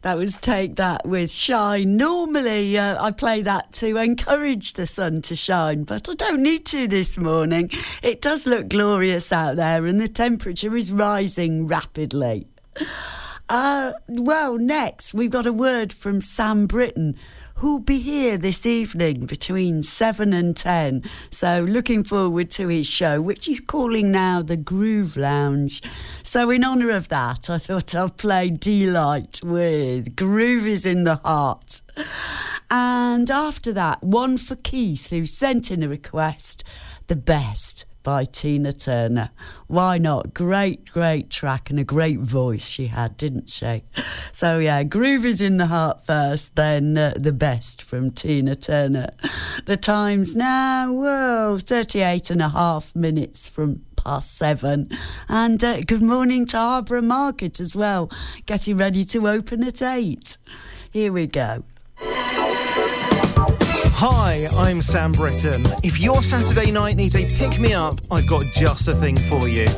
That was Take That with Shine. Normally, I play that to encourage the sun to shine, but I don't need to this morning. It does look glorious out there and the temperature is rising rapidly. Well, next, we've got a word from Sam Britton, who'll be here this evening between 7 and 10. So looking forward to his show, which he's calling now the Groove Lounge. So in honour of that, I thought I'd play Delight with Groove is in the Heart. And after that, one for Keith, who sent in a request, The Best by Tina Turner. Why not? Great track and a great voice she had, didn't she? So yeah, Groove is in the Heart first, then The Best from Tina Turner. The time's now 38 and a half minutes from past 7. And good morning to Harborough Market as well, getting ready to open at 8. Here we go. Hi, I'm Sam Britton. If your Saturday night needs a pick-me-up, I've got just the thing for you.